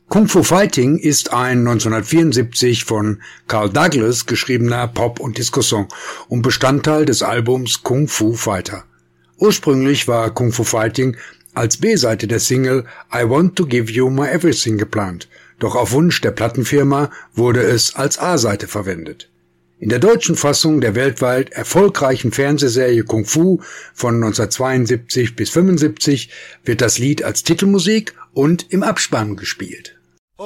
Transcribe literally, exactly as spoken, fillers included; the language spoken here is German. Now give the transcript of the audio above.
Kung Fu Fighting ist ein neunzehnhundertvierundsiebzig von Carl Douglas geschriebener Pop- und Disco-Song und Bestandteil des Albums Kung Fu Fighter. Ursprünglich war Kung Fu Fighting als B-Seite der Single I Want to Give You My Everything geplant, doch auf Wunsch der Plattenfirma wurde es als A-Seite verwendet. In der deutschen Fassung der weltweit erfolgreichen Fernsehserie Kung Fu von neunzehnhundertzweiundsiebzig bis fünfundsiebzig wird das Lied als Titelmusik und im Abspann gespielt.